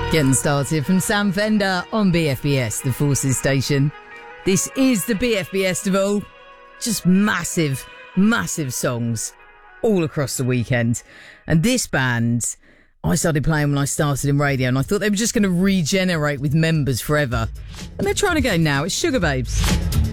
Getting started from Sam Fender on BFBS, the Forces station. This is the BFBS of all. Just massive, massive songs all across the weekend. And this band, I started playing when I started in radio, and I thought they were just going to regenerate with members forever. And they're trying again now. It's Sugar Babes.